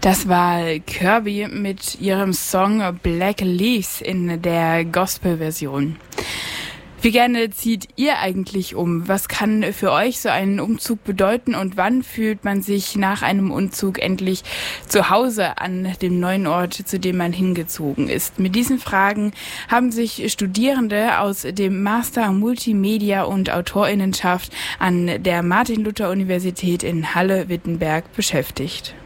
Das war Kirby mit ihrem Song Black Leaves in der Gospel-Version. Wie gerne zieht ihr eigentlich um? Was kann für euch so ein Umzug bedeuten und wann fühlt man sich nach einem Umzug endlich zu Hause an dem neuen Ort, zu dem man hingezogen ist? Mit diesen Fragen haben sich Studierende aus dem Master Multimedia und Autorinnenschaft an der Martin-Luther-Universität in Halle-Wittenberg beschäftigt.